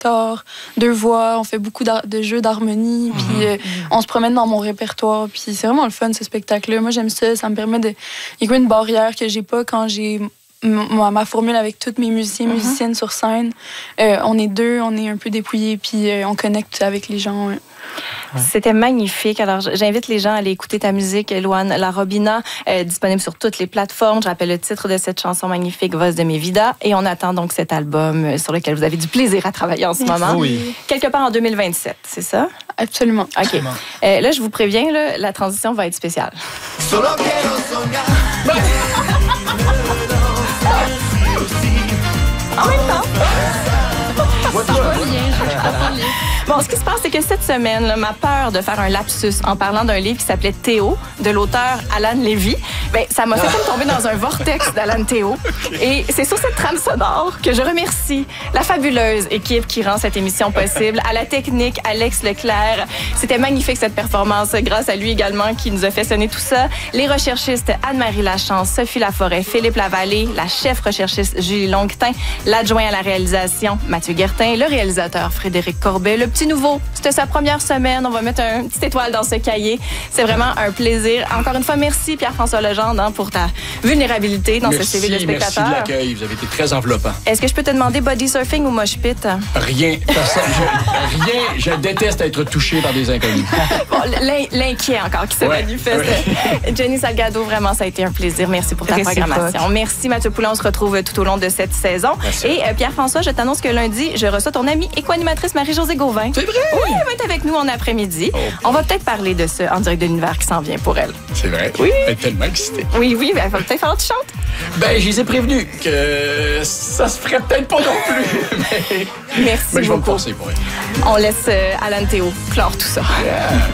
guitare, 2 voix, on fait beaucoup de jeux d'harmonie, puis on se promène dans mon répertoire, puis c'est vraiment le fun, ce spectacle-là. Moi, j'aime ça, ça me permet de... Il y a comme une barrière que j'ai pas quand j'ai ma formule avec tous mes musiciens et musiciennes sur scène. On est 2, on est un peu dépouillés, puis on connecte avec les gens. C'était magnifique. Alors, j'invite les gens à aller écouter ta musique, Louane La Robina, disponible sur toutes les plateformes. Je rappelle le titre de cette chanson magnifique, Voz de mes vidas. Et on attend donc cet album sur lequel vous avez du plaisir à travailler en ce moment. Oui. Quelque part en 2027, c'est ça? Absolument. OK. Absolument. Là, je vous préviens, là, la transition va être spéciale. En même temps. Bon, ce qui se passe, c'est que cette semaine, là, ma peur de faire un lapsus en parlant d'un livre qui s'appelait Théo, de l'auteur Alan Lévy, ben, ça m'a fait comme tomber dans un vortex d'Alan Théo. Et c'est sur cette trame sonore que je remercie la fabuleuse équipe qui rend cette émission possible, à la technique, Alex Leclerc. C'était magnifique cette performance, grâce à lui également qui nous a fait sonner tout ça. Les recherchistes Anne-Marie Lachance, Sophie Laforêt, Philippe Lavallée, la chef recherchiste Julie Longuetin, l'adjoint à la réalisation Mathieu Guertin, le réalisateur Frédéric Corbet. Le petit nouveau, c'était sa première semaine. On va mettre une petite étoile dans ce cahier. C'est vraiment un plaisir. Encore une fois, merci Pierre-François Legendre pour ta vulnérabilité dans ce CV de spectateur. Merci de l'accueil. Vous avez été très enveloppant. Est-ce que je peux te demander body surfing ou mosh pit? Rien. Rien. Je déteste être touché par des inconnus. Bon, l'inquiet encore qui se manifeste. Ouais. Jenny Salgado, vraiment, ça a été un plaisir. Merci pour ta programmation. Merci Mathieu Poulin. On se retrouve tout au long de cette saison. Merci. Et Pierre-François, je t'annonce que lundi, je reçois ton amie et co-animatrice Marie-Josée Gauvin. C'est vrai? Oui, elle va être avec nous en après-midi. Okay. On va peut-être parler de ce En direct de l'univers qui s'en vient pour elle. C'est vrai? Oui. Elle est tellement excitée. Oui, il va peut-être falloir que tu chantes. Ben, je les ai prévenus que ça se ferait peut-être pas non plus. Merci mais je vais me beaucoup. forcer pour elle. On laisse Alan Théo clore tout ça. Yeah.